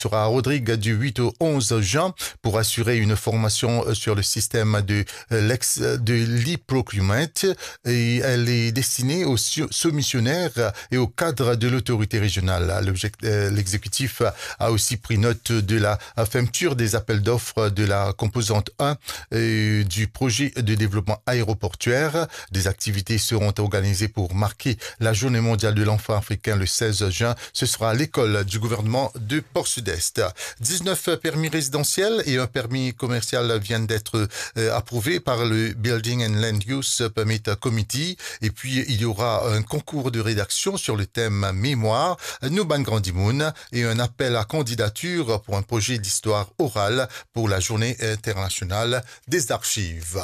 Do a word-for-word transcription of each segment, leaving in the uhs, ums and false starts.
sera à Rodrigue du huit au onze juin pour assurer une formation sur le système de l'ex de l'e-procurement et elle est destinée aux soumissionnaires et aux cadres de l'autorité régionale. L'exécutif a aussi pris note de la fermeture des appels d'offres de la composante un du projet de développement aéroportuaire. Des activités seront organisées pour marquer la journée mondiale de l'enfant africain le seize juin. Ce sera à l'école du gouvernement de Port-Sud. dix-neuf permis résidentiels et un permis commercial viennent d'être euh, approuvés par le Building and Land Use Permit Committee. Et puis, il y aura un concours de rédaction sur le thème Mémoire, Nouban Grandimoun et un appel à candidature pour un projet d'histoire orale pour la Journée internationale des archives.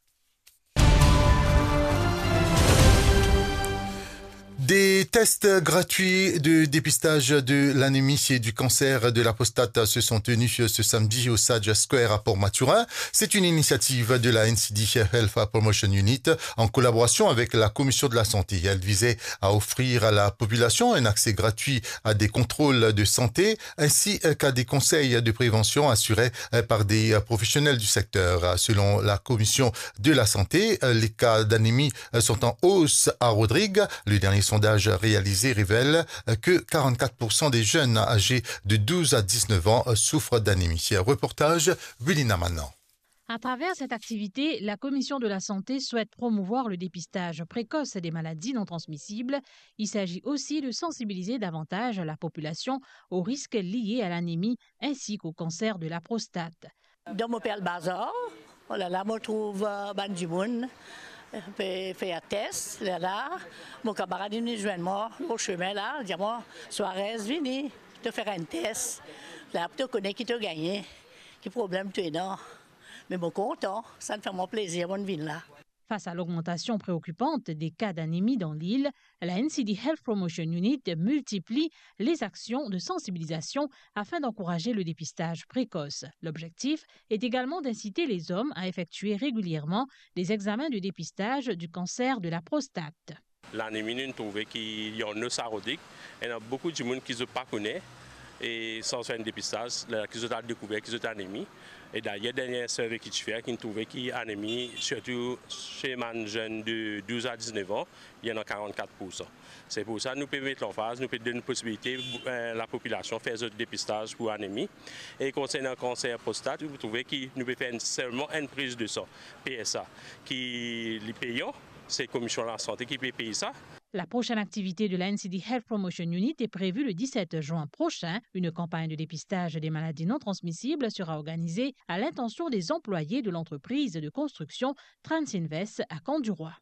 Des tests gratuits de dépistage de l'anémie et du cancer de la prostate se sont tenus ce samedi au Sage Square à Port-Maturin. C'est une initiative de la N C D Health Promotion Unit en collaboration avec la Commission de la Santé. Elle visait à offrir à la population un accès gratuit à des contrôles de santé ainsi qu'à des conseils de prévention assurés par des professionnels du secteur. Selon la Commission de la Santé, les cas d'anémie sont en hausse à Rodrigue. Le dernier sondage réalisé révèle que quarante-quatre pour cent des jeunes âgés de douze à dix-neuf ans souffrent d'anémie. Reportage Willina Manan. À travers cette activité, la Commission de la Santé souhaite promouvoir le dépistage précoce des maladies non transmissibles. Il s'agit aussi de sensibiliser davantage la population aux risques liés à l'anémie ainsi qu'au cancer de la prostate. Je m'appelle Bazar. Oh là là, je trouve Bandimoun. Fait un test, là, là. Mon camarade est venu joindre moi au chemin, là. Il dit, moi, Suarez, venez te faire un test. Là, tu connais qui t'a gagné. Quel problème tu es là. Mais bon, content, ça me fait mon plaisir, bonne ville, là. Face à l'augmentation préoccupante des cas d'anémie dans l'île, la N C D Health Promotion Unit multiplie les actions de sensibilisation afin d'encourager le dépistage précoce. L'objectif est également d'inciter les hommes à effectuer régulièrement des examens de dépistage du cancer de la prostate. L'anémie, nous trouvons qu'il y en a à Rodrigue. Il y a beaucoup de gens qui ne pas connaissent et sans faire un dépistage, qui ont découvert qu'ils ont anémie. Et d'ailleurs, dernier survey qui fait, qui trouve qu'il y a anémie, surtout chez les jeunes de douze à dix-neuf ans, il y en a quarante-quatre pour cent. C'est pour ça que nous pouvons mettre l'emphase, nous pouvons donner une possibilité à la population de faire ce dépistage pour anémie. Et concernant le cancer prostate, vous trouvez que nous pouvons faire seulement une prise de sang, P S A, qui est payant, c'est la Commission de la Santé qui peut payer ça. La prochaine activité de la N C D Health Promotion Unit est prévue le dix-sept juin prochain. Une campagne de dépistage des maladies non transmissibles sera organisée à l'intention des employés de l'entreprise de construction Transinvest à Conduroy.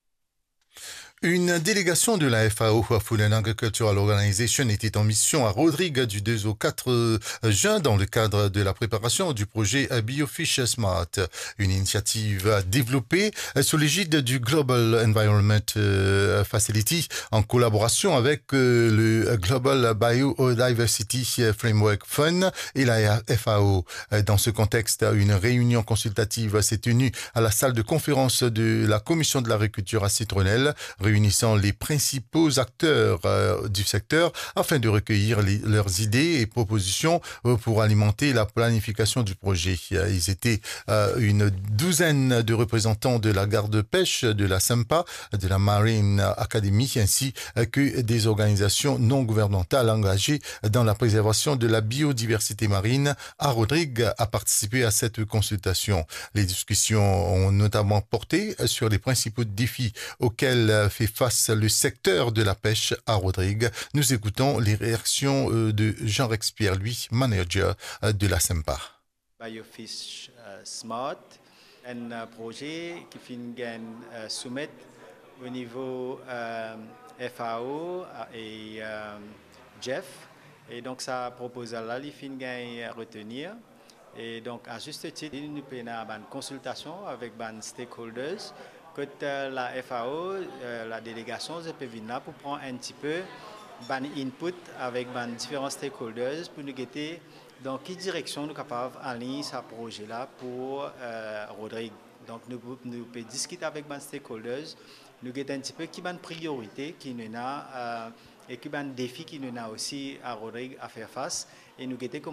Une délégation de la F A O, Food and Agricultural Organization, était en mission à Rodrigue du deux au quatre juin dans le cadre de la préparation du projet BioFish Smart, une initiative développée sous l'égide du Global Environment Facility en collaboration avec le Global Biodiversity Framework Fund et la F A O. Dans ce contexte, une réunion consultative s'est tenue à la salle de conférence de la Commission de l'agriculture à Citronnelle, réunissant les principaux acteurs euh, du secteur afin de recueillir les, leurs idées et propositions euh, pour alimenter la planification du projet. Ils étaient euh, une douzaine de représentants de la garde-pêche, de la SEMPA, de la Marine Academy, ainsi que des organisations non gouvernementales engagées dans la préservation de la biodiversité marine. À Rodrigue a participé à cette consultation. Les discussions ont notamment porté sur les principaux défis auxquels fait face le secteur de la pêche à Rodrigue. Nous écoutons les réactions de Jean Rexpierre, lui, manager de la SEMPA. BioFish uh, Smart, un uh, projet qui finit uh, soumettre au niveau uh, F A O et uh, Jeff. Et donc, ça propose là, il finit retenir. Et donc, à juste titre, nous avons une consultation avec les stakeholders. Que la F A O, euh, la délégation, peut venir là pour prendre un petit peu d'input avec les différents stakeholders pour nous guetter dans quelle direction nous sommes capables d'aller ce projet-là pour euh, Rodrigue. Donc, nous, nous pouvons discuter avec les stakeholders, nous guetter un petit peu qui est une priorité qui nous a euh, et qui est un défi qui nous a aussi à Rodrigue à faire face et nous guetter